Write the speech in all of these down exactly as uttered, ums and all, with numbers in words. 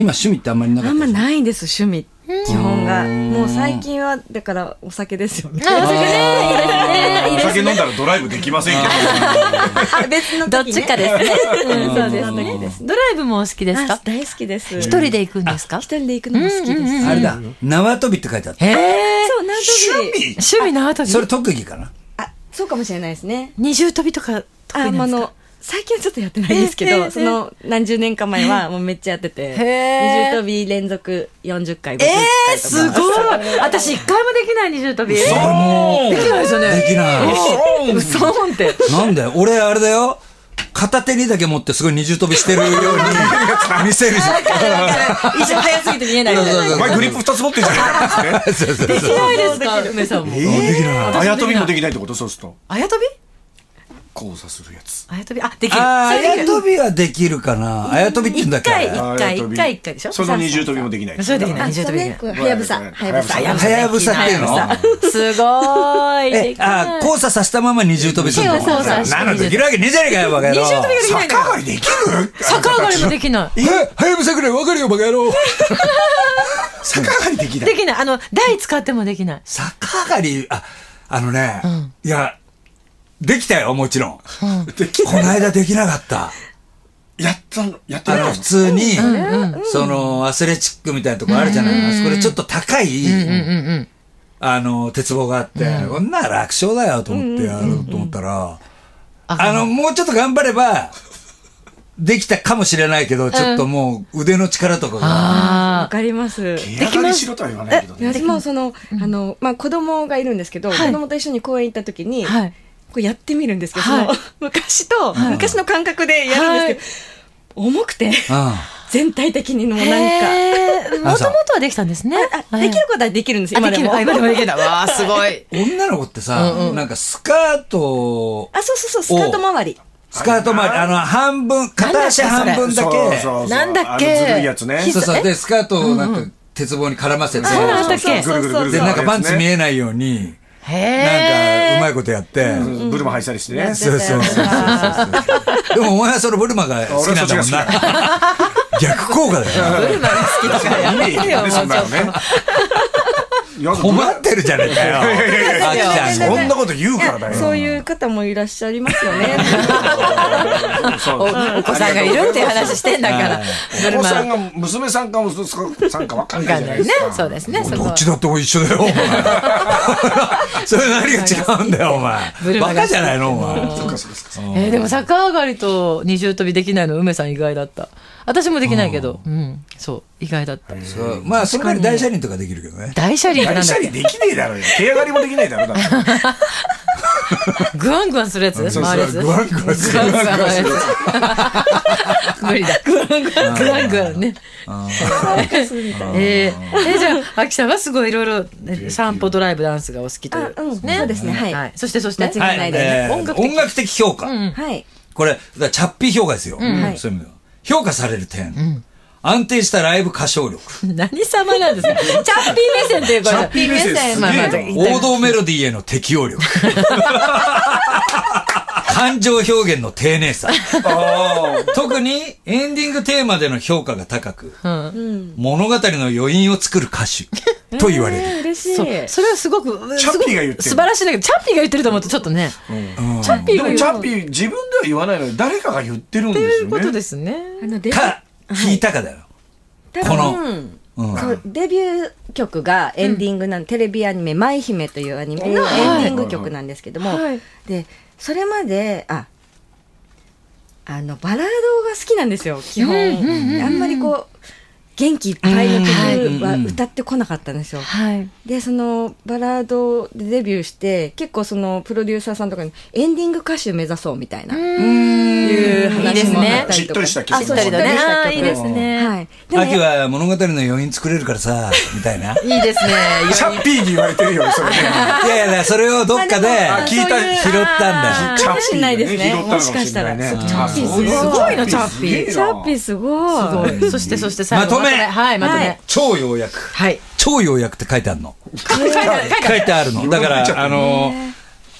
今趣味ってあんまりなかった。 あんまないんです、趣味。基本が。もう最近は、だからお酒ですよね。 お酒ね、いいですね。お酒飲んだらドライブできませんけど。 別のどっちかですね。そうですね。ドライブもお好きですか？ 大好きです。 一人で行くんですか？ 一人で行くのも好きです。 あれだ、縄跳びって書いてあった。 へえ。そう、縄跳び。 趣味縄跳び。 それ特技かな？ あ、そうかもしれないですね。 二重跳びとか得意なんですか？ 最近はちょっとやってないですけど、その何十年か前はもうめっちゃやってて、二重跳び連続よんじゅっかい、ごじゅっかいとか。 えー、すごい。私一回もできない二重跳び。 それもできないですよね。 できない。 うそーんって。 なんで俺あれだよ。片手にだけ持ってすごい二重跳びしてるように見せるじゃん。 一瞬早すぎて見えない。 お前グリップ二つ持ってんじゃないですか。 できないですか、梅さんも。 できない。 あや跳びもできないってこと？そうすると。 あや跳び？ 交差するやつ。 あや跳び、あ、できる。 あや跳びはできるかな。あや跳びって言うんだっけ？ 一回、一回、一回、一回でしょ？ その二重跳びもできない。 それできない。二重跳びできない。 はやぶさ。はやぶさ。 はやぶさっていうの？ すごーい。 え、あ、交差させたまま二重跳びするの？ 交差して。 なのできるわけねえじゃねえかよ、バカ野郎。 二重跳びができないんだよ。 逆上がりできる？ 逆上がりもできない。 え、はやぶさぐらいわかるよ、バカ野郎。 逆上がりできない。 できない。あの、台使ってもできない。 逆上がり、あ、あのね、いや、できたよ、もちろん。この間できなかった。 やったの、やってあの、普通に、その、アスレチックみたいなとこあるじゃない。あそこでちょっと高い、あの、鉄棒があって、こんな楽勝だよと思ってやろうと思ったら、あの、もうちょっと頑張れば、できたかもしれないけど、ちょっともう腕の力とかが。 わかります。 できます。しろとは言わないけどね。 私もその、あの、まあ、子供がいるんですけど、子供と一緒に公園行った時に、こうやってみるんですけど、その昔と、昔の感覚でやるんですけど、重くて、全体的にもうなんか。 もともとはできたんですね。 できることはできるんですよ、今でも。 今でもできた。わー、すごい。 女の子ってさ、なんかスカート、 あ、そうそうそう、スカート周り。 スカート周り、あの、半分、片足半分だけ。 なんだっけ？ ずるいやつね。 そうそう。で、スカートをなんか鉄棒に絡ませて。 そうなんだっけ？ ぐるぐるぐる。 で、なんかパンツ見えないように。 へなんか、うまいことやって。 ブルマ履いたりしてね。 そうそうそう。でもお前はそのブルマが好きなんだもんな。逆効果だよ。 ブルマが好きだからやめてよ、もうちょっと。 困ってるじゃねえかよ。あきちゃん。 そんなこと言うからだよ。 そういう方もいらっしゃいますよね。 お子さんがいるっていう話してんだから。 お子さんが娘さんか息子さんか分かんないじゃないですか。 そうですね。 どっちだって一緒だよ、お前。それ何が違うんだよ、お前。バカじゃないの、お前。 そうかそうか。 え、でも逆上がりと二重跳びできないの、梅さん意外だった。私もできないけど、うん、そう、意外だった。 まあ、それなり大車輪とかできるけどね。 大車輪ってなんだっけ？ 大車輪できねえだろよ。手上がりもできないだろ、だって。 グワングワンするやつ？回るやつ？ グワングワンするやつ。 無理だ。グワングワン。グワングワンね。えー、じゃあ、あきさんはすごいいろいろ散歩、ドライブ、ダンスがお好きという。 ね。そうですね、はい。 そして、そして、 間違いないです。 音楽的評価。 はい。 これ、チャッピー評価ですよ。そういう意味では。評価される点。安定したライブ歌唱力。 何様なんですか？チャッピー目線っていうか。 チャッピー目線。 まあまあ、 王道メロディーへの適応力。感情表現の丁寧さ。特にエンディングテーマでの評価が高く、物語の余韻を作る歌手と言われる。 嬉しい。 それはすごく、 チャッピーが言ってる。 素晴らしいんだけど、チャッピーが言ってると思うとちょっとね。 チャッピーが言ってる。チャッピー自分では言わないのに誰かが言ってるんですよね。 ということですね。 か、聞いたかだよ。この。 デビュー曲がエンディングなんテレビアニメ「舞姫」というアニメのエンディング曲なんですけども、でそれまでああのバラードが好きなんですよ基本。あんまりこう元気いっぱいの曲は歌ってこなかったんですよ。でそのバラードでデビューして結構そのプロデューサーさんとかにエンディング歌手目指そうみたいないう話もあったりとか。 しっとりした曲。 しっとりした曲。 いいですね。 秋は物語の余韻作れるからさみたいな。 いいですね。 チャッピーに言われてるよそれね。 いやいやそれをどっかで聞いた拾ったんだ。 かもしれないですね。もしかしたら。チャッピーすごいのチャッピー。 チャッピーすごい。 そしてそして最後まとめ。 はいまとめ。 超要約。 はい。 超要約って書いてあるの。書いてあるの。だからあの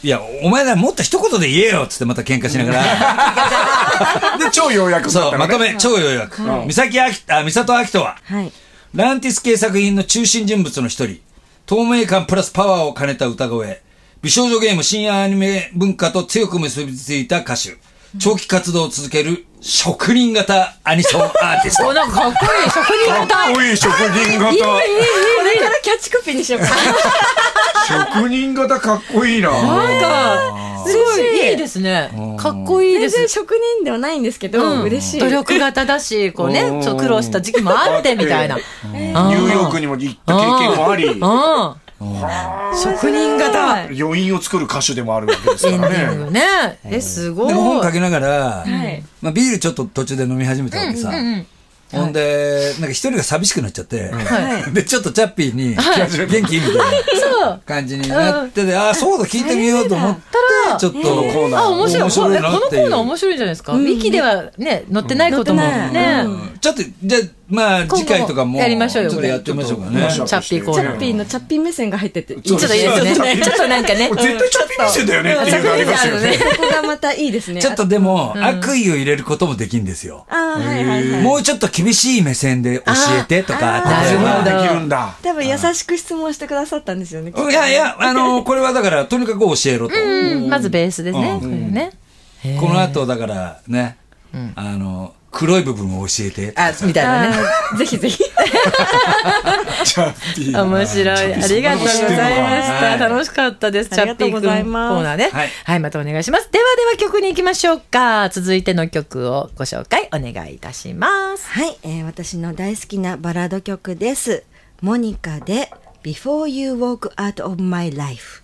いや、お前らもっと一言で言えよっつってまた喧嘩しながら。 で、超要約だそう、 ったのね。 まとめ、超要約。三崎あき、あ、三里明人は、 はい。 ランティス系作品の中心人物の一人、透明感プラスパワーを兼ねた歌声、美少女ゲーム深夜アニメ文化と強く結びついた歌手、長期活動を続ける職人型アニソンアーティスト。 お、なんかかっこいい、職人型。 かっこいい職人型。 これからキャッチコピーにしようか職人型かっこいいな。 なんか、すごいいいですね。かっこいいで全然す。 職人ではないんですけど、 うん嬉しい。 努力型だし、こうね、ちょっと苦労した時期もあって、みたいな。 ニューヨークにも行った経験もあり、 うん。職人型。 余韻を作る歌手でもあるわけですエンデからね。 ィングね。え、すごい。 でも本書きながら、 はいまあ、ビールちょっと途中で飲み始めたわけさ。ほんで、なんか一人が寂しくなっちゃって、で、ちょっとチャッピーに、元気みたいな感じになってて、ああ、そうだ、聞いてみようと思って、ちょっと、 このコーナーあ、面白い。 面白いなこのっていうコーナー面白いんじゃないですか。ウィキではね、載ってないことも載ってね。 ちょっと、じゃあ、まあ、次回とかも、 やりましょうよちょっとやってみましょうかね。 ちょっとチャッピーコーナー。 チャッピーのチャッピー目線が入ってていいちょっといいですね。ちょっとなんかね。 絶対チャッピー目線だよねっていうのありますよね。 ここがまたいいですね。 ちょっとでも、悪意を入れることもできるんですよ。 ああ、はいはいはい。 もうちょっと厳しい目線で教えてとか、 あー例えばなるほどできるんだ。 多分優しく質問してくださったんですよね。 いやいや、あの、これはだから、とにかく教えろと。 うんまずベースですね。これね。 この後、だからね、あの、黒い部分を教えて。 あ、みたいなね。 あーぜひぜひ。 チャッピー。 面白い。ありがとうございました。楽しかったです。チャッピーくんコありがとうございますーナーね。 はいはい、またお願いします。ではでは曲に行きましょうか。続いての曲をご紹介お願いいたします。 はい、えー私の大好きなバラード曲です。モニカで Before You Walk Out of My Life。